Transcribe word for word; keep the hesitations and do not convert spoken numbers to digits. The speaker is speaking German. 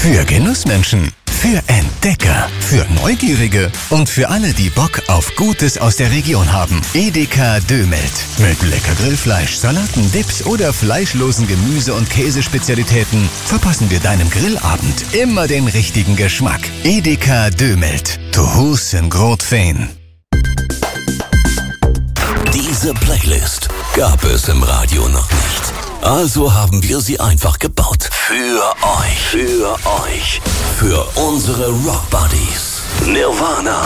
Für Genussmenschen, für Entdecker, für Neugierige und für alle, die Bock auf Gutes aus der Region haben. Edeka Dömelt. Mit lecker Grillfleisch, Salaten, Dips oder fleischlosen Gemüse- und Käsespezialitäten verpassen wir deinem Grillabend immer den richtigen Geschmack. Edeka Dömelt. To hus en Grot Fein. Diese Playlist gab es im Radio noch nicht. Also haben wir sie einfach gebaut. Für euch. Für euch. Für unsere Rock Buddies. Nirvana.